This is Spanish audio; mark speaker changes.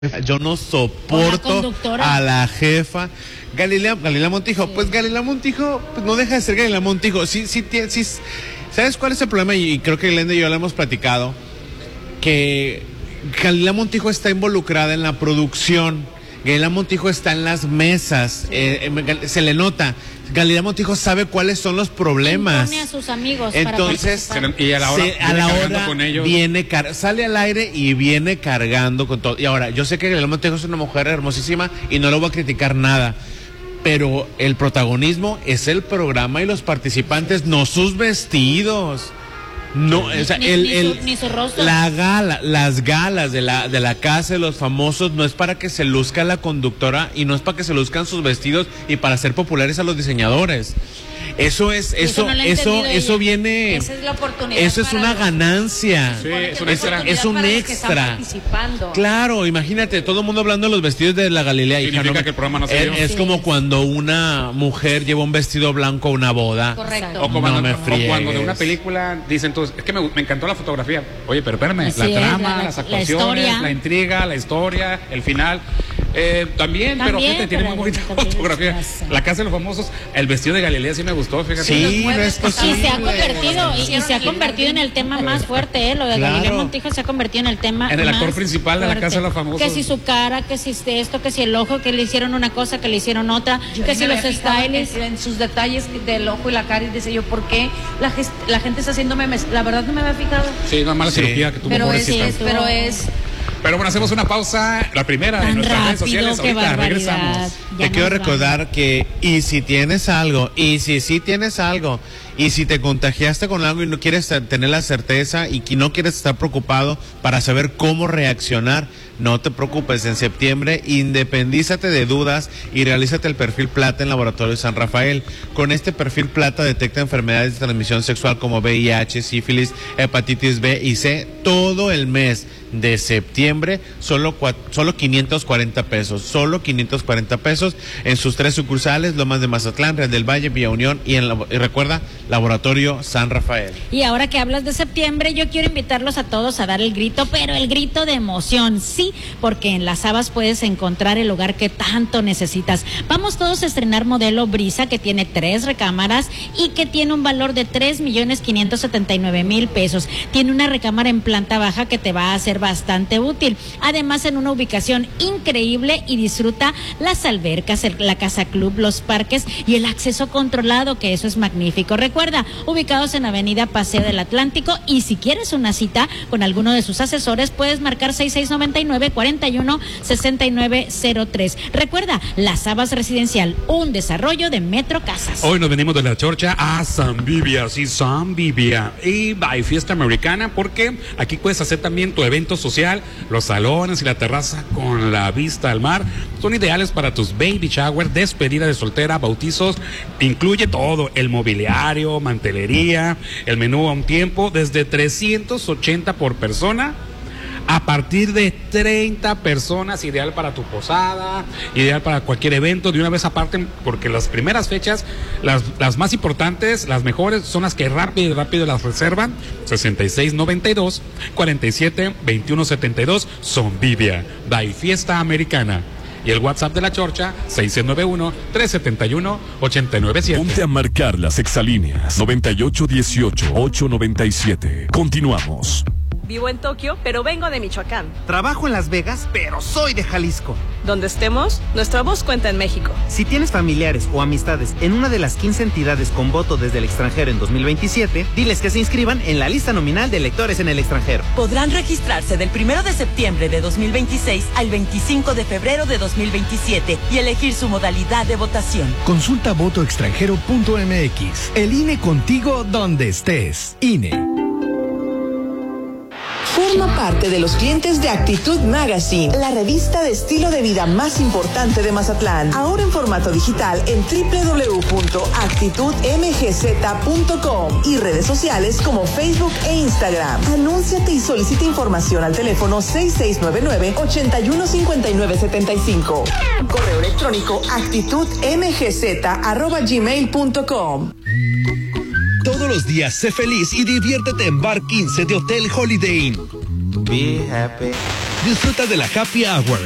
Speaker 1: Yo no soporto a la jefa. Galilea Montijo, sí. Pues Galilea Montijo pues no deja de ser Galilea Montijo. Sí, ¿sabes cuál es el problema? Y creo que Glenda y yo lo hemos platicado, que Galilea Montijo está involucrada en la producción. Galilea Montijo está en las mesas, se le nota. Galilea Montijo sabe cuáles son los problemas.
Speaker 2: Pone a sus amigos.
Speaker 1: Entonces,
Speaker 3: y a la hora,
Speaker 1: con ellos. Sale al aire y viene cargando con todo. Y ahora, yo sé que Galilea Montijo es una mujer hermosísima y no lo voy a criticar nada, pero el protagonismo es el programa y los participantes, no sus vestidos. No, o sea,
Speaker 2: ni su rostro.
Speaker 1: Las galas de la casa de los famosos no es para que se luzca la conductora y no es para que se luzcan sus vestidos y para hacer populares a los diseñadores. Eso viene.
Speaker 2: Esa es la oportunidad.
Speaker 1: Eso es una ganancia.
Speaker 3: Sí, es
Speaker 1: un extra. Claro, imagínate, todo el mundo hablando de los vestidos de la Galilea.
Speaker 3: Significa que el programa no se dio.
Speaker 1: Es como cuando una mujer lleva un vestido blanco a una boda.
Speaker 2: Correcto.
Speaker 3: O cuando de una película dicen todos, es que me encantó la fotografía. Oye, pero espérame, la trama, las actuaciones, la intriga, la historia, el final. También, pero fíjate, tiene muy bonita fotografía. La casa de los famosos, el vestido de Galilea sí me gustó, fíjate.
Speaker 1: Sí, no es posible.
Speaker 2: Y se ha convertido en el tema más fuerte, lo de Galilea Montijo se ha convertido en el tema
Speaker 3: en el
Speaker 2: más
Speaker 3: actor principal de la casa de los famosos.
Speaker 2: Que si su cara, que si esto, que si el ojo, que le hicieron una cosa, que le hicieron otra, que si los stylists.
Speaker 4: En sus detalles del ojo y la cara, y dice yo, ¿por qué la gente está haciendo memes? La verdad no me había fijado.
Speaker 3: Sí, no es mala cirugía que tuvo, pobrecita. Pero bueno, hacemos una pausa, la primera en nuestras redes sociales. Ahorita regresamos.
Speaker 1: Te quiero recordar que, y si tienes algo, y si sí tienes algo, y si te contagiaste con algo y no quieres tener la certeza y que no quieres estar preocupado para saber cómo reaccionar, no te preocupes. En septiembre, independízate de dudas y realízate el perfil plata en Laboratorio San Rafael. Con este perfil plata detecta enfermedades de transmisión sexual como VIH, sífilis, hepatitis B y C todo el mes de septiembre, solo 540 pesos, solo 540 pesos en sus 3 sucursales, Lomas de Mazatlán, Real del Valle, Villa Unión y recuerda, Laboratorio San Rafael.
Speaker 2: Y ahora que hablas de septiembre, yo quiero invitarlos a todos a dar el grito, pero el grito de emoción, sí, porque en Las Habas puedes encontrar el hogar que tanto necesitas. Vamos todos a estrenar modelo Brisa, que tiene 3 recámaras y que tiene un valor de 3,579,000 pesos. Tiene una recámara en planta baja que te va a hacer bastante útil. Además, en una ubicación increíble, y disfruta las albercas, la casa club, los parques y el acceso controlado, que eso es magnífico. Recuerda, ubicados en Avenida Paseo del Atlántico, y si quieres una cita con alguno de sus asesores, puedes marcar 6699-416903. Recuerda, Las Habas Residencial, un desarrollo de Metro Casas.
Speaker 3: Hoy nos venimos de La Chorcha a San Vivia, sí, San Vivia, y by Fiesta Americana, porque aquí puedes hacer también tu evento social. Los salones y la terraza con la vista al mar son ideales para tus baby shower, despedida de soltera, bautizos. Incluye todo, el mobiliario, mantelería, el menú a un tiempo, desde 380 por persona a partir de 30 personas, ideal para tu posada, ideal para cualquier evento. De una vez aparte, porque las primeras fechas, las más importantes, las mejores, son las que rápido las reservan. 6692-472172, Sonvivia, by Fiesta Americana. Y el WhatsApp de La Chorcha, 691-371-897.
Speaker 5: Ponte a marcar las exalíneas 9818-897. Continuamos.
Speaker 6: Vivo en Tokio, pero vengo de Michoacán.
Speaker 7: Trabajo en Las Vegas, pero soy de Jalisco.
Speaker 6: Donde estemos, nuestra voz cuenta en México.
Speaker 7: Si tienes familiares o amistades en una de las 15 entidades con voto desde el extranjero en 2027, diles que se inscriban en la lista nominal de electores en el extranjero.
Speaker 8: Podrán registrarse del 1 de septiembre de 2026 al 25 de febrero de 2027 y elegir su modalidad de votación.
Speaker 9: Consulta votoextranjero.mx. El INE contigo donde estés. INE.
Speaker 10: Forma parte de los clientes de Actitud Magazine, la revista de estilo de vida más importante de Mazatlán. Ahora en formato digital en www.actitudmgz.com y redes sociales como Facebook e Instagram. Anúnciate y solicita información al teléfono 6699-815975. Correo electrónico actitudmgz@gmail.com.
Speaker 9: Todos los días sé feliz y diviértete en Bar 15 de Hotel Holiday Inn.
Speaker 11: Be happy.
Speaker 9: Disfruta de la Happy Hour,